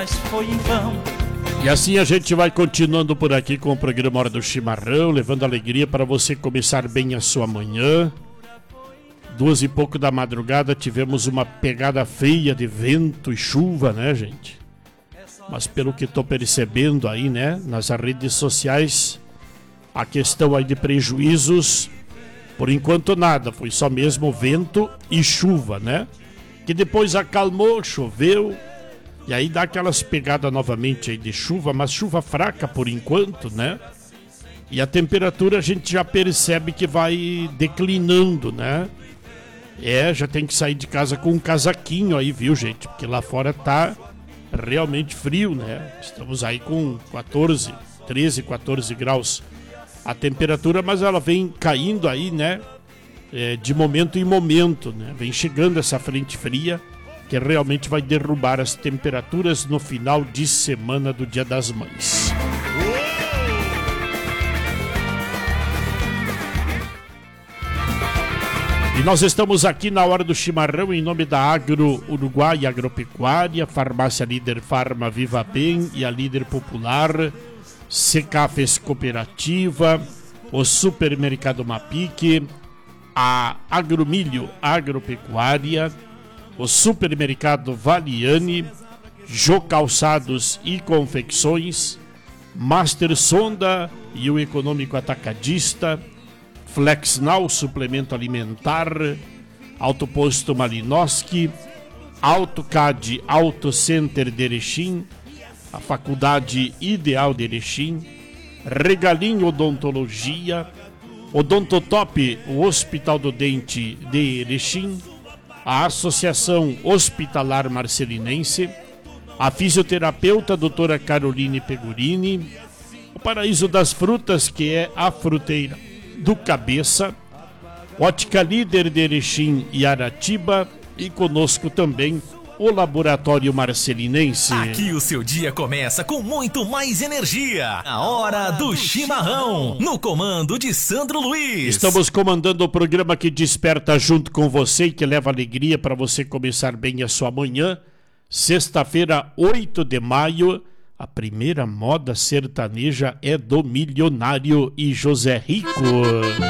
foi em vão. E assim a gente vai continuando por aqui com o programa Hora do Chimarrão, levando alegria para você começar bem a sua manhã. 2 e pouco da madrugada tivemos uma pegada fria de vento e chuva, né, gente? Mas pelo que estou percebendo aí, né, nas redes sociais, a questão aí de prejuízos, por enquanto nada, foi só mesmo vento e chuva, né? Que depois acalmou, choveu, e aí dá aquelas pegadas novamente aí de chuva, mas chuva fraca por enquanto, né? E a temperatura a gente já percebe que vai declinando, né? Já tem que sair de casa com um casaquinho aí, viu, gente? Porque lá fora tá realmente frio, né? Estamos aí com 13, 14 graus a temperatura, mas ela vem caindo aí, né? De momento em momento, né? Vem chegando essa frente fria que realmente vai derrubar as temperaturas no final de semana do Dia das Mães. E nós estamos aqui na Hora do Chimarrão em nome da Agro Uruguai Agropecuária, Farmácia Líder Farma Viva Bem e a Líder Popular, Secafes Cooperativa, o Supermercado Mapique, a Agromilho Agropecuária, o Supermercado Valiani, Jô Calçados e Confecções, Master Sonda e o Econômico Atacadista, Flexnal Suplemento Alimentar, Autoposto Malinowski, AutoCAD Auto Center de Erechim, a Faculdade Ideal de Erechim, Regalinho Odontologia, Odontotop, o Hospital do Dente de Erechim, a Associação Hospitalar Marcelinense, a fisioterapeuta doutora Caroline Pegorini, o Paraíso das Frutas, que é a fruteira do Cabeça, Ótica Líder de Erechim e Aratiba, e conosco também o Laboratório Marcelinense. Aqui o seu dia começa com muito mais energia. A Hora do Chimarrão, no comando de Sandro Luiz. Estamos comandando o programa que desperta junto com você e que leva alegria para você começar bem a sua manhã. Sexta-feira, 8 de maio, a primeira moda sertaneja é do Milionário e José Rico.